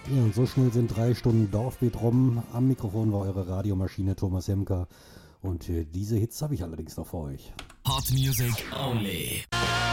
Ja, und so schnell sind 3 Stunden Dorfbeat rum. Am Mikrofon war eure Radiomaschine Thomas Hemker. Und diese Hits habe ich allerdings noch für euch. Hot Music Only.